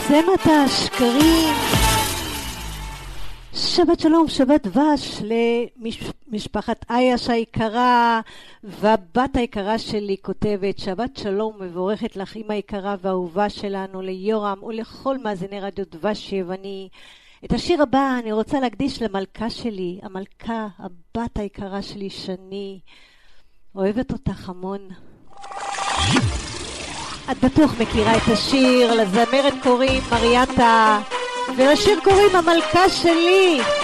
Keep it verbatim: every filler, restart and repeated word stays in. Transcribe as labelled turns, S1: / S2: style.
S1: צמאת השקרים. שבת שלום, שבת דבש למשפחת אייש היקרה והבת היקרה שלי כותבת שבת שלום מבורכת לך אמא היקרה והאהובה שלנו ליורם ולכל מאזיני רדיו דבש יווני. את השיר הבא אני רוצה להקדיש למלכה שלי, המלכה, הבת היקרה שלי שני. אוהבת אותך המון. את בטוח מכירה את השיר, לזמרת קוראים מריאטה ולשיר קוראים המלכה שלי.